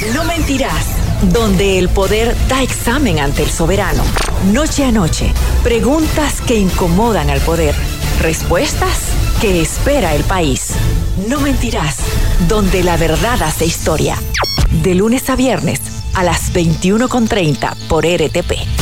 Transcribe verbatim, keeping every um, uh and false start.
No mentirás, donde el poder da examen ante el soberano. Noche a noche, preguntas que incomodan al poder, respuestas que espera el país. No mentirás, donde la verdad hace historia. De lunes a viernes a las veintiuno con treinta por R T P.